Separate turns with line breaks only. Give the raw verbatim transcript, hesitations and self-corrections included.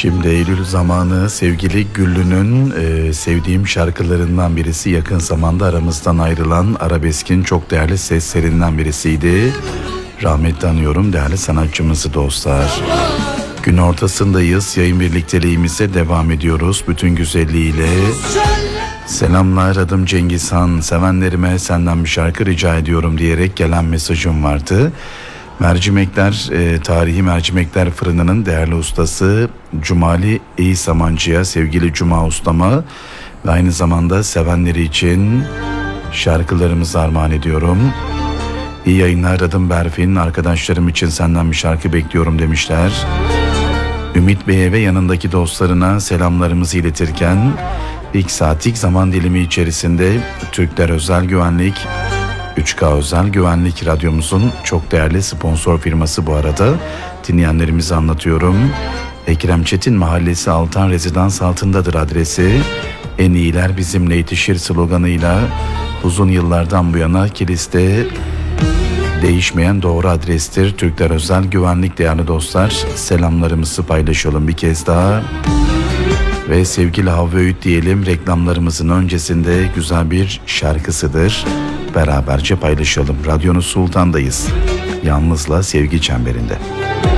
Şimdi Eylül zamanı sevgili Güllü'nün e, sevdiğim şarkılarından birisi, yakın zamanda aramızdan ayrılan arabeskin çok değerli seslerinden birisiydi. Rahmetli anıyorum değerli sanatçımızı dostlar. Gün ortasındayız, yayın birlikteliğimize devam ediyoruz bütün güzelliğiyle. Selamlar, adım Cengizhan, sevenlerime senden bir şarkı rica ediyorum diyerek gelen mesajım vardı. Mercimekler, e, tarihi Mercimekler Fırını'nın değerli ustası Cumali İsamancı'ya, sevgili Cuma ustama ve aynı zamanda sevenleri için şarkılarımızı armağan ediyorum. İyi yayınlar, adım Berfin, arkadaşlarım için senden bir şarkı bekliyorum demişler. Ümit Bey'e ve yanındaki dostlarına selamlarımızı iletirken ilk saatlik zaman dilimi içerisinde Türkler Özel Güvenlik, üç K Özel Güvenlik radyomuzun çok değerli sponsor firması bu arada. Dinleyenlerimize anlatıyorum. Ekrem Çetin Mahallesi Altan Rezidans altındadır adresi. En iyiler bizimle yetişir sloganıyla uzun yıllardan bu yana Kilis'te değişmeyen doğru adrestir. Türkler Özel Güvenlik değerli dostlar. Selamlarımızı paylaşalım bir kez daha. Ve sevgili Havva Öğüt diyelim, reklamlarımızın öncesinde güzel bir şarkısıdır. Beraberce paylaşalım. Radyonuz Sultan'dayız. Yalnızla sevgi çemberinde.